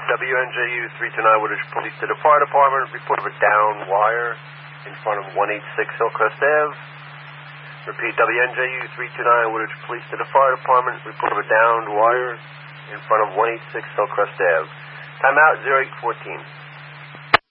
WNJU 329 Woodridge Police to the Fire Department. Report of a down wire in front of 186 Hillcrest Ave. Repeat, WNJU 329 Woodridge Police to the Fire Department. Report of a downed wire in front of 186 Hillcrest Ave. Time out 0814.